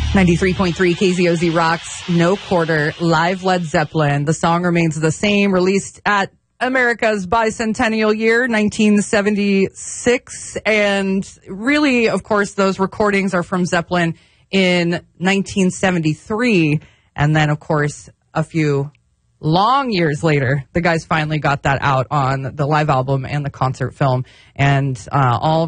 93.3 KZOZ rocks No Quarter, live Led Zeppelin. The song remains the same, released at America's bicentennial year, 1976. And really, of course, those recordings are from Zeppelin in 1973. And then, of course, a few long years later, the guys finally got that out on the live album and the concert film. And all